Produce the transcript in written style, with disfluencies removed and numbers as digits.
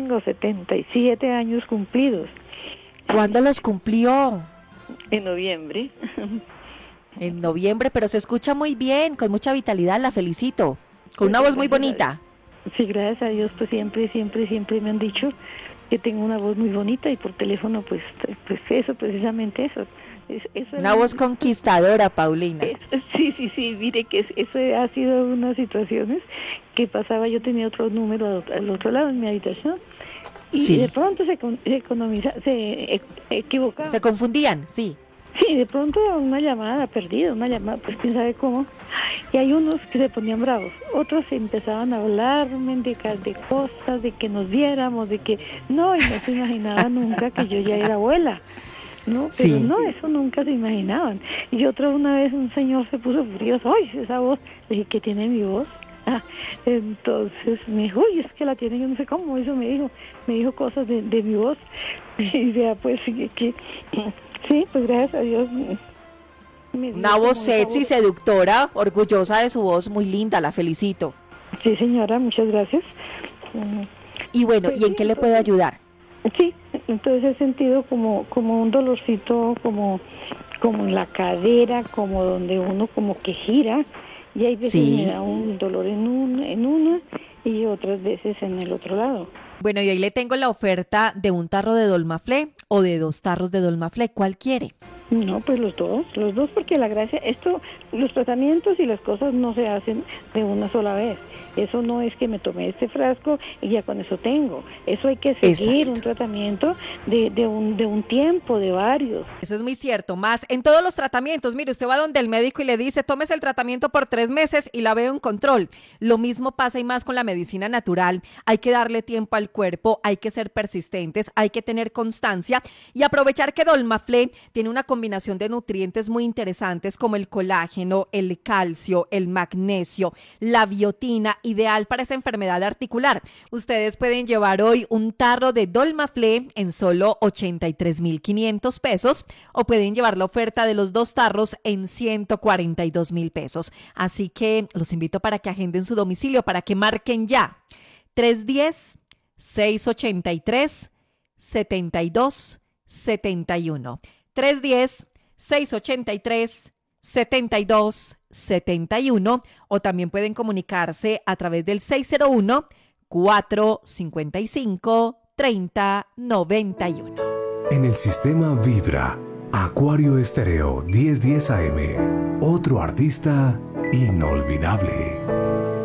tengo 77 años cumplidos. ¿Cuándo los cumplió? En noviembre. En noviembre, pero se escucha muy bien, con mucha vitalidad, la felicito. Con una voz muy bonita. Sí, gracias a Dios, pues siempre me han dicho que tengo una voz muy bonita y por teléfono, pues eso, precisamente eso. Eso una voz conquistadora, Paulina. Sí, mire que eso ha sido unas situaciones que pasaba, yo tenía otro número al otro lado en mi habitación y de pronto se equivocaban. Se confundían, sí. Sí, de pronto una llamada perdida, pues quién sabe cómo. Y hay unos que se ponían bravos, otros empezaban a hablarme de cosas, de que nos viéramos, de que no, y no se imaginaba nunca que yo ya era abuela. No, pero no, eso nunca se imaginaban. Y una vez un señor se puso furioso, ¡ay, esa voz! Le dije, ¿qué tiene mi voz? Entonces me dijo, uy, es que la tiene, yo no sé cómo, eso me dijo cosas de mi voz. Y ya, pues, sí, pues gracias a Dios. Una voz sexy, seductora, orgullosa de su voz, muy linda, la felicito. Sí, señora, muchas gracias. Y bueno, pues ¿y en qué le puedo ayudar? Sí, entonces he sentido como un dolorcito, como en la cadera, como donde uno como que gira, y hay veces me da un dolor en una y otras veces en el otro lado. Bueno, y ahí le tengo la oferta de un tarro de Dolmaflé o de 2 tarros de Dolmaflé. ¿Cuál quiere? No, pues los dos, porque la gracia, los tratamientos y las cosas no se hacen de una sola vez. Eso no es que me tomé este frasco y ya con eso tengo. Eso hay que seguir un tratamiento de un tiempo, de varios. Eso es muy cierto. Más en todos los tratamientos, mire, usted va donde el médico y le dice, tómese el tratamiento por 3 meses y la veo en control. Lo mismo pasa y más con la medicina natural. Hay que darle tiempo al cuerpo, hay que ser persistentes, hay que tener constancia y aprovechar que Dolmaflé tiene una combinación de nutrientes muy interesantes como el colágeno, el calcio, el magnesio, la biotina, ideal para esa enfermedad articular. Ustedes pueden llevar hoy un tarro de Dolmaflé en solo 83,500 pesos o pueden llevar la oferta de los 2 tarros en 142,000 pesos. Así que los invito para que agenden su domicilio, para que marquen ya 310-683-7271. 310-683-7271 o también pueden comunicarse a través del 601-455-3091. En el sistema Vibra, Acuario Estéreo 1010 AM, otro artista inolvidable.